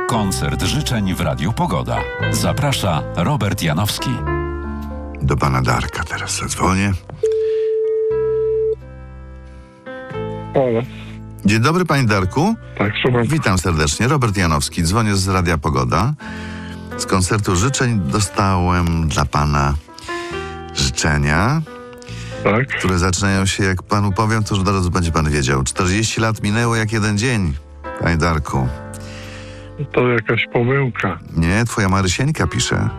Koncert życzeń w Radiu Pogoda. Zaprasza Robert Janowski. Do pana Darka teraz zadzwonię. Halo. Dzień dobry, panie Darku. Tak, słucham. Witam serdecznie. Robert Janowski. Dzwonię z Radia Pogoda. Z koncertu życzeń dostałem dla pana życzenia, Tak. które zaczynają się, jak panu powiem, to już od razu będzie pan wiedział. 40 lat minęło jak jeden dzień, panie Darku. To jakaś pomyłka. Nie, twoja Marysieńka pisze.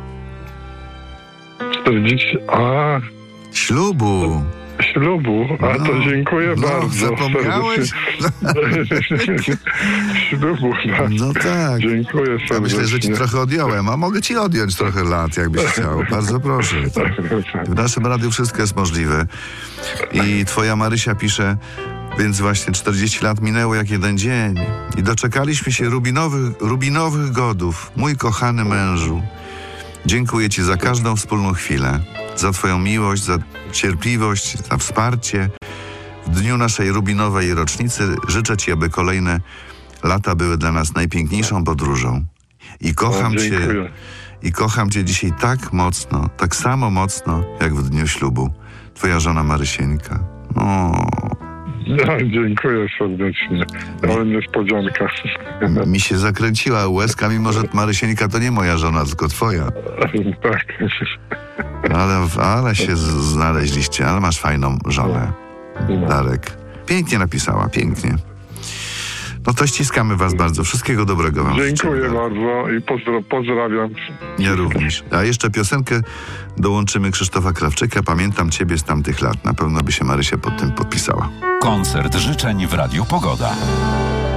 40... A, Ślubu. ślubu. A No, to dziękuję bardzo. zapomniałeś? Serdecznie. Ślubu, tak. No tak. Dziękuję serdecznie. Ja myślę, że ci trochę odjąłem, a mogę ci odjąć trochę lat, jakbyś chciał. Bardzo proszę. W naszym radiu wszystko jest możliwe. I twoja Marysia pisze, więc właśnie 40 lat minęło jak jeden dzień i doczekaliśmy się rubinowych godów. Mój kochany mężu, dziękuję ci za każdą wspólną chwilę, za twoją miłość, za cierpliwość, za wsparcie. W dniu naszej rubinowej rocznicy życzę ci, aby kolejne lata były dla nas najpiękniejszą podróżą. I kocham cię. I kocham cię dzisiaj tak mocno, tak samo mocno, jak w dniu ślubu. Twoja żona Marysieńka. O. No, dziękuję serdecznie. Ale niespodzianka. Mi się zakręciła łezka, mimo że Marysieńka to nie moja żona, tylko twoja. Tak. Ale się znaleźliście, ale masz fajną żonę. Darek. Pięknie napisała, pięknie. No to ściskamy was bardzo. Wszystkiego dobrego wam życzę. Dziękuję bardzo i pozdrawiam. Ja również. A jeszcze piosenkę dołączymy Krzysztofa Krawczyka. Pamiętam ciebie z tamtych lat. Na pewno by się Marysia pod tym podpisała. Koncert życzeń w Radiu Pogoda.